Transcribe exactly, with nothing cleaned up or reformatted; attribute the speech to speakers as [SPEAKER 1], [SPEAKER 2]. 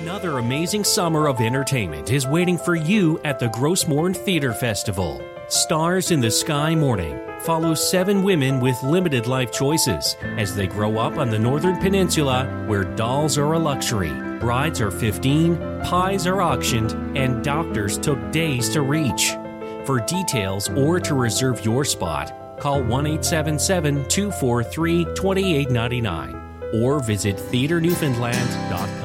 [SPEAKER 1] Another amazing summer of entertainment is waiting for you at the Grossmorn Theatre Festival. Stars in the Sky Morning follows seven women with limited life choices as they grow up on the Northern Peninsula where dolls are a luxury, brides are fifteen, pies are auctioned, and doctors took days to reach. For details or to reserve your spot, call one eight seven seven, two four three, two eight nine nine or visit theatre newfoundland dot com.